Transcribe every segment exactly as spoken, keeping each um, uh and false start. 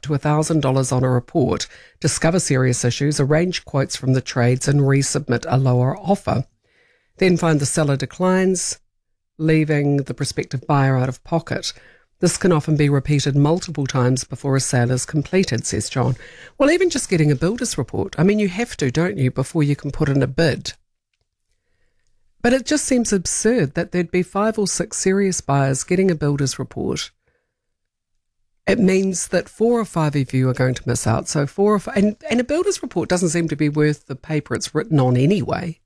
to one thousand dollars on a report, discover serious issues, arrange quotes from the trades and resubmit a lower offer. Then find the seller declines, leaving the prospective buyer out of pocket. This can often be repeated multiple times before a sale is completed, says John. Well, even just getting a builder's report, I mean, you have to, don't you, before you can put in a bid. But it just seems absurd that there'd be five or six serious buyers getting a builder's report. It means that four or five of you are going to miss out. So four or five, and, and a builder's report doesn't seem to be worth the paper it's written on anyway.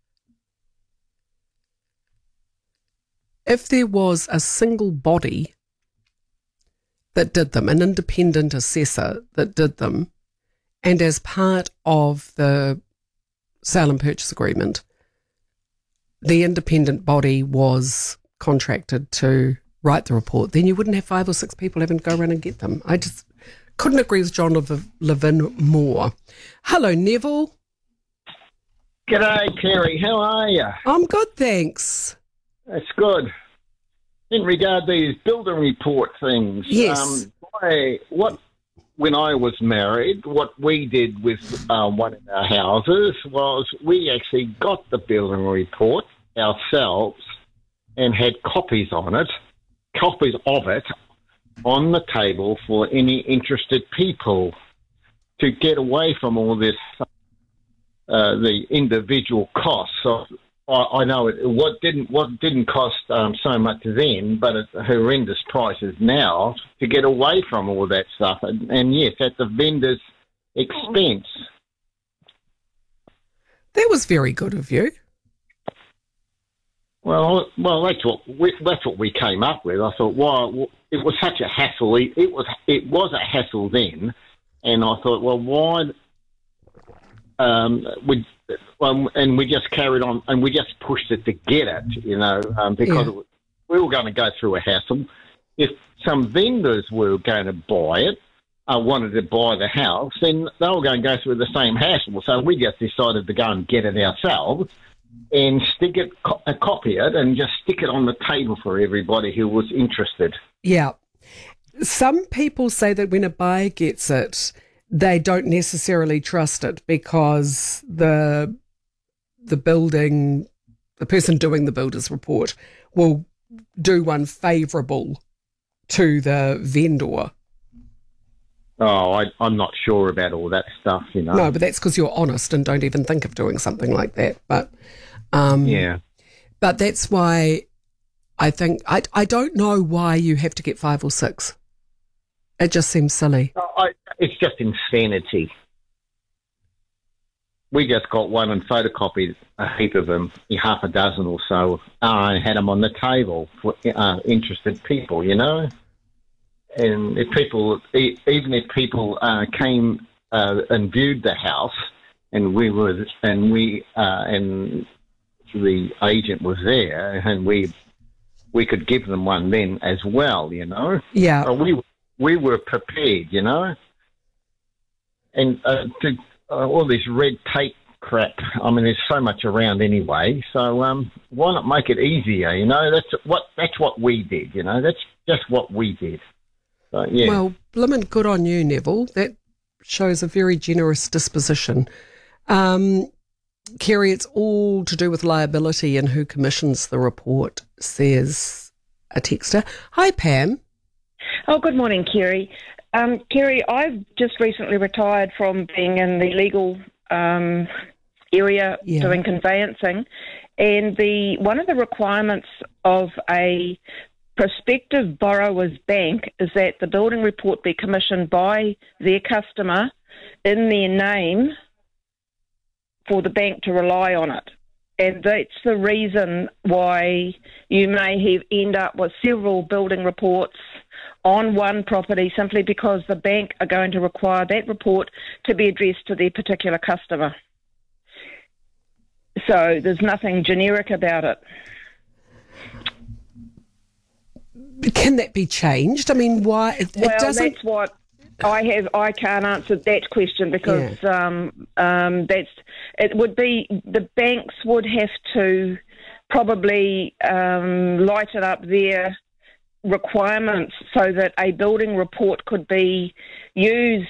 If there was a single body that did them, an independent assessor that did them, and as part of the sale and purchase agreement, the independent body was contracted to write the report, then you wouldn't have five or six people having to go around and get them. I just couldn't agree with John Levin more. Hello, Neville. G'day, Kerry. How are you? I'm good, thanks. That's good. In regard to these builder report things, yes. um, I, what when I was married, what we did with um, one of our houses was we actually got the building report ourselves and had copies on it, copies of it on the table for any interested people to get away from all this, uh, the individual costs. So I, I know it what didn't what didn't cost um, so much then, but it's horrendous prices now to get away from all that stuff. And, and yes, at the vendor's expense. That was very good of you. Well, well, that's what we, that's what we came up with. I thought, well, it was such a hassle. It was it was a hassle then, and I thought, well, why? Um, we um, and we just carried on, and we just pushed it to get it, you know, um, because Yeah. it was, we were going to go through a hassle. If some vendors were going to buy it, uh, wanted to buy the house, then they were going to go through the same hassle. So we just decided to go and get it ourselves and stick it, co- uh, copy it, and just stick it on the table for everybody who was interested. Yeah. Some people say that when a buyer gets it, they don't necessarily trust it because the the building, the person doing the builder's report will do one favourable to the vendor. Oh, I, I'm not sure about all that stuff, you know. No, but that's because you're honest and don't even think of doing something like that. But um, yeah. But that's why I think, I, I don't know why you have to get five or six. It just seems silly. I, it's just insanity. We just got one and photocopied a heap of them, half a dozen or so, uh, and had them on the table for uh, interested people, you know. And if people, e- even if people uh, came uh, and viewed the house, and we were, and we, uh, and the agent was there, and we, we could give them one then as well, you know. Yeah. So we we were prepared, you know. And uh, to uh, all this red tape crap, I mean, there's so much around anyway. So um, why not make it easier? You know, that's what that's what we did. You know, that's just what we did. So, yeah. Well, blimmin' good on you, Neville. That shows a very generous disposition. Um, Kerry, it's all to do with liability and who commissions the report, says a texter. Hi, Pam. Oh, good morning, Kerry. Um, Kerry, I've just recently retired from being in the legal um, area Yeah. doing conveyancing, and the one of the requirements of a prospective borrower's bank is that the building report be commissioned by their customer in their name for the bank to rely on it. And that's the reason why you may have end up with several building reports on one property simply because the bank are going to require that report to be addressed to their particular customer. So there's nothing generic about it. Can that be changed? I mean, why? It, Well, it doesn't. that's what I have. I can't answer that question because Yeah. um, um, that's it. Would be the banks would have to probably um, lighten up their requirements so that a building report could be used